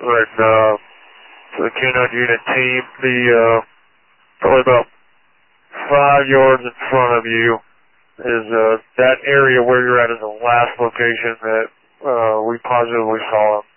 Right, for the K9 unit team, probably about 5 yards in front of you is, that area where you're at is the last location that, we positively saw him.